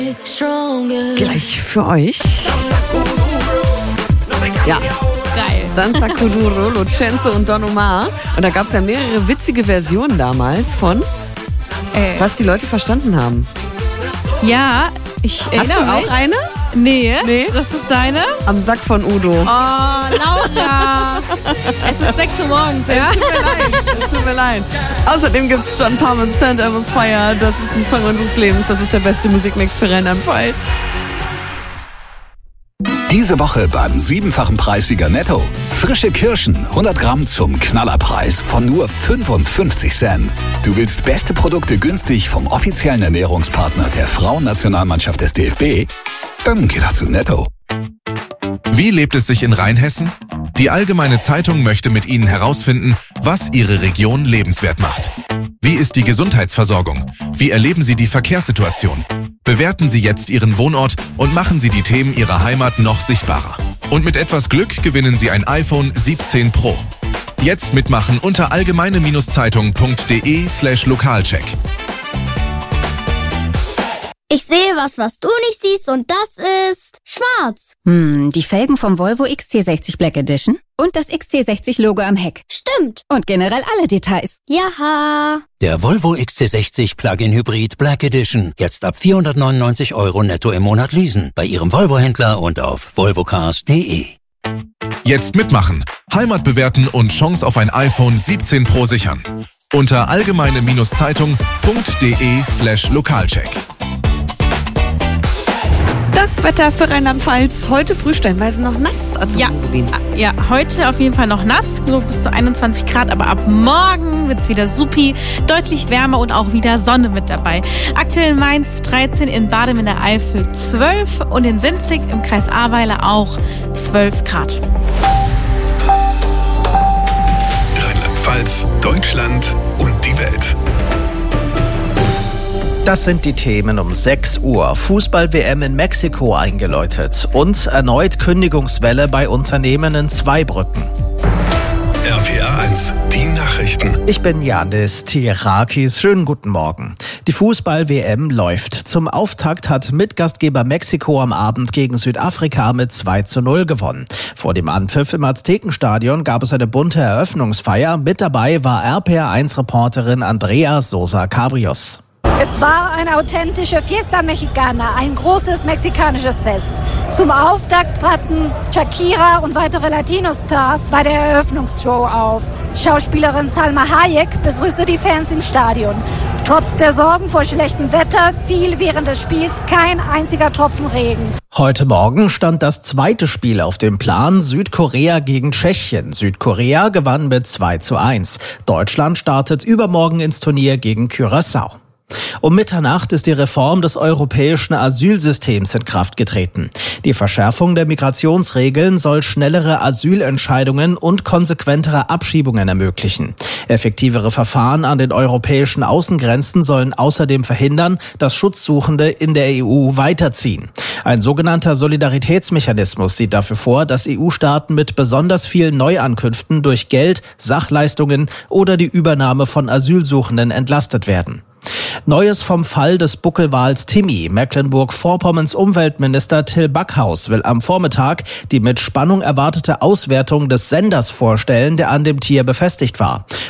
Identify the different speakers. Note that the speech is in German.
Speaker 1: Gleich für euch. Ja.
Speaker 2: Geil.
Speaker 1: Danza Kuduro, Lucenzo und Don Omar. Und da gab es ja mehrere witzige Versionen damals von, was die Leute verstanden haben.
Speaker 2: Ja, ich erinnere mich.
Speaker 1: Hast du auch eine?
Speaker 2: Nee, das ist deine?
Speaker 1: Am Sack von Udo.
Speaker 2: Oh, Laura. Es ist 6 Uhr morgens, ja?
Speaker 1: Es tut mir leid. Außerdem gibt's John Palmer und St. Elmo's Fire. Das ist ein Song unseres Lebens. Das ist der beste Musikmix für Rheinland-Pfalz.
Speaker 3: Diese Woche beim 7-fachen Preissieger Netto. Frische Kirschen, 100 Gramm zum Knallerpreis von nur 55 Cent. Du willst beste Produkte günstig vom offiziellen Ernährungspartner der Frauennationalmannschaft des DFB? Dann geh doch zu Netto.
Speaker 4: Wie lebt es sich in Rheinhessen? Die Allgemeine Zeitung möchte mit Ihnen herausfinden, was Ihre Region lebenswert macht. Wie ist die Gesundheitsversorgung? Wie erleben Sie die Verkehrssituation? Bewerten Sie jetzt Ihren Wohnort und machen Sie die Themen Ihrer Heimat noch sichtbarer. Und mit etwas Glück gewinnen Sie ein iPhone 17 Pro. Jetzt mitmachen unter allgemeine-zeitung.de/Lokalcheck.
Speaker 5: Ich sehe was du nicht siehst und das ist schwarz.
Speaker 6: Die Felgen vom Volvo XC60 Black Edition und das XC60-Logo am Heck.
Speaker 5: Stimmt.
Speaker 6: Und generell alle Details.
Speaker 5: Jaha.
Speaker 7: Der Volvo XC60 Plug-in Hybrid Black Edition. Jetzt ab 499 € netto im Monat leasen. Bei Ihrem Volvo-Händler und auf volvocars.de.
Speaker 4: Jetzt mitmachen, Heimat bewerten und Chance auf ein iPhone 17 Pro sichern. Unter allgemeine-zeitung.de/Lokalcheck.
Speaker 1: Das Wetter für Rheinland-Pfalz. Heute früh stellenweise noch nass.
Speaker 2: Ja, heute auf jeden Fall noch nass, so bis zu 21 Grad, aber ab morgen wird's wieder supi, deutlich wärmer und auch wieder Sonne mit dabei. Aktuell in Mainz 13, in Badem in der Eifel 12 und in Sinzig im Kreis Ahrweiler auch 12 Grad.
Speaker 8: Rheinland-Pfalz, Deutschland und die Welt.
Speaker 9: Das sind die Themen um 6 Uhr. Fußball-WM in Mexiko eingeläutet und erneut Kündigungswelle bei Unternehmen in Zweibrücken.
Speaker 8: RPA 1, die Nachrichten.
Speaker 9: Ich bin Janis Tirakis. Schönen guten Morgen. Die Fußball-WM läuft. Zum Auftakt hat Mitgastgeber Mexiko am Abend gegen Südafrika mit 2:0 gewonnen. Vor dem Anpfiff im Aztekenstadion gab es eine bunte Eröffnungsfeier. Mit dabei war RPA1-Reporterin Andrea Sosa Cabrios.
Speaker 10: Es war eine authentische Fiesta Mexicana, ein großes mexikanisches Fest. Zum Auftakt traten Shakira und weitere Latino-Stars bei der Eröffnungsshow auf. Schauspielerin Salma Hayek begrüßte die Fans im Stadion. Trotz der Sorgen vor schlechtem Wetter fiel während des Spiels kein einziger Tropfen Regen.
Speaker 9: Heute Morgen stand das zweite Spiel auf dem Plan, Südkorea gegen Tschechien. Südkorea gewann mit 2:1. Deutschland startet übermorgen ins Turnier gegen Curaçao. Um Mitternacht ist die Reform des europäischen Asylsystems in Kraft getreten. Die Verschärfung der Migrationsregeln soll schnellere Asylentscheidungen und konsequentere Abschiebungen ermöglichen. Effektivere Verfahren an den europäischen Außengrenzen sollen außerdem verhindern, dass Schutzsuchende in der EU weiterziehen. Ein sogenannter Solidaritätsmechanismus sieht dafür vor, dass EU-Staaten mit besonders vielen Neuankünften durch Geld, Sachleistungen oder die Übernahme von Asylsuchenden entlastet werden. Neues vom Fall des Buckelwals Timmy. Mecklenburg-Vorpommerns Umweltminister Till Backhaus will am Vormittag die mit Spannung erwartete Auswertung des Senders vorstellen, der an dem Tier befestigt war.